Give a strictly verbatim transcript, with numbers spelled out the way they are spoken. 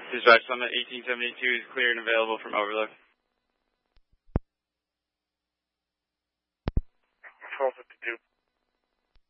Dispatch Summit eighteen seventy-two is clear and available from Overlook. twelve fifty-two.